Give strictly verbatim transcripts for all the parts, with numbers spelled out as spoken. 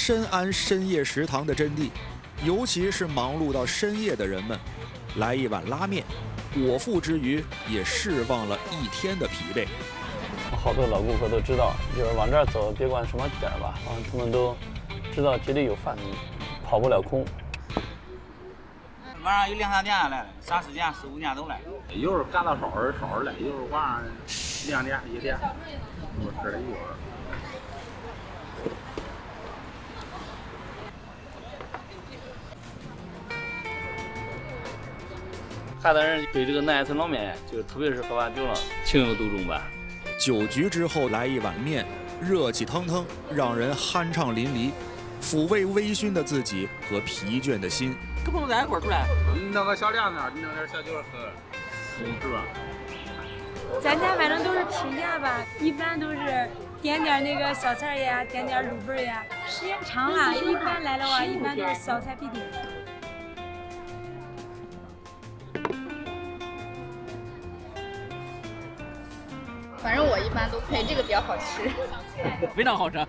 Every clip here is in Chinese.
深谙深夜食堂的真谛，尤其是忙碌到深夜的人们，来一碗拉面，果腹之余也释放了一天的疲惫。 好多老顾客都知道，就是往这儿走，别管什么点儿吧，啊，他们都知道绝对有饭，跑不了空。 晚上有两三点来，三四点、四五点都来。有时候干到梢儿梢儿来，有时候晚上两点一点，我这儿有。 汉代人对这个南阳村老面，就特别是喝完酒了，情有独钟吧。 酒局之后来一碗面，热气腾腾，让人酣畅淋漓，抚慰微醺的自己和疲倦的心。 跟朋友在一块儿出来， 你弄个小凉面，你弄点小酒喝，嗯，是吧？ 咱家反正都是平价吧，一般都是点点那个小菜呀，点点卤味呀。时间长了，一般来的话，一般都是小菜必点。 反正我一般都配这个比较好吃， 非常好吃。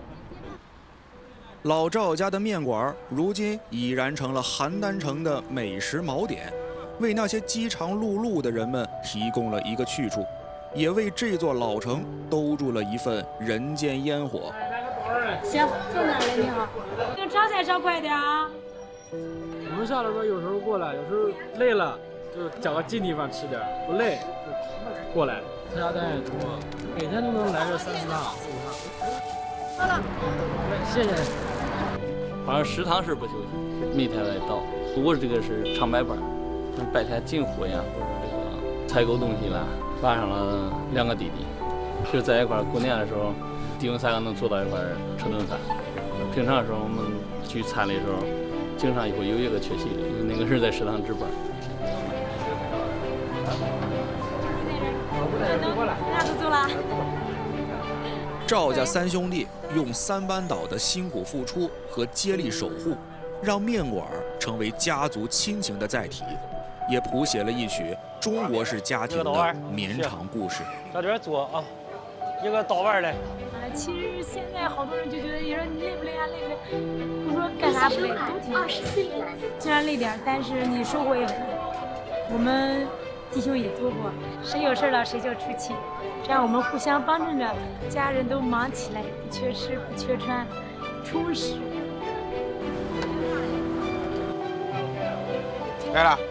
老赵家的面馆如今已然成了邯郸城的美食锚点，为那些饥肠辘辘的人们提供了一个去处，也为这座老城兜住了一份人间烟火。 行，坐哪儿了？你好，这个炒菜炒快点啊！ 我们下了班有时候过来，有时候累了就找个近地方吃点，不累就过来。客家单也多，每天都能来这三四趟、四五趟。好了，谢谢。 反正食堂是不休息，每天来到。我这个是长白班，白天进货呀，或者这个采购东西啦，晚上了两个弟弟，是在一块儿过年的时候，弟兄三个能坐到一块儿吃顿饭。平常的时候我们聚餐的时候，经常会有一个缺席的，因为那个是在食堂值班。 那就走了。 赵家三兄弟用三班倒的辛苦付出和接力守护，让面馆成为家族亲情的载体，也谱写了一曲中国式家庭的绵长故事。 找点坐啊，一个倒碗来。 其实现在好多人就觉得，你说你累不累啊？累不累？我说干啥不累，都挺累。虽然累点，但是你收获也很大。我们弟兄也多过，谁有事了谁就出去，这样我们互相帮衬着，家人都忙起来，不缺吃不缺穿，充实。 来了。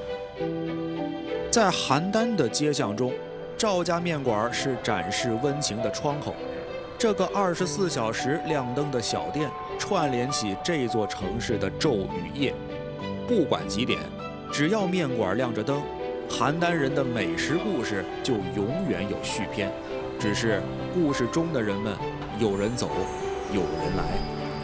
在邯郸的街巷中，赵家面馆是展示温情的窗口。这个二十四小时亮灯的小店，串联起这座城市的昼与夜。不管几点，只要面馆亮着灯，邯郸人的美食故事就永远有续篇，只是故事中的人们，有人走，有人来。